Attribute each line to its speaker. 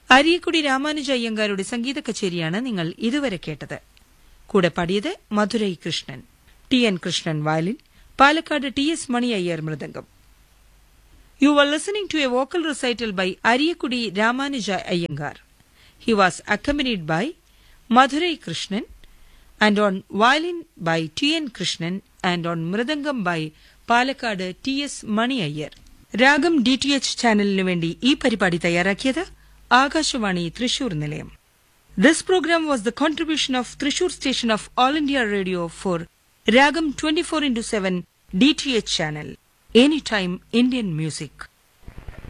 Speaker 1: അരീക്കുടി രാമാനുജ അയ്യങ്കാരുടെ സംഗീത കച്ചേരിയാണ് നിങ്ങൾ ഇതുവരെ കേട്ടത്. കൂടെ പാടിയത് Madurai Krishnan. T N Krishnan violin, Palakkad T S Mani Iyer mridangam. You were listening to a vocal recital by Ariyakudi Ramanuja Iyengar. He was accompanied by Madurai Krishnan and on violin by T. N. Krishnan and on mridangam by Palakkad T. S. Mani Iyer. Ragam DTH ചാനലിനു വേണ്ടി ഈ പരിപാടി തയ്യാറാക്കിയത് ആകാശവാണി തൃശൂർ നിലയം. This program was the contribution of Thrissur station of All India Radio for Ragam 24/7 DTH channel. Anytime Indian music.